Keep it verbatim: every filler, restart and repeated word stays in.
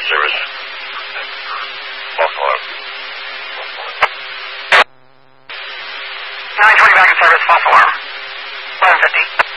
service. False alarm. nine twenty back in service, false alarm. eleven fifty.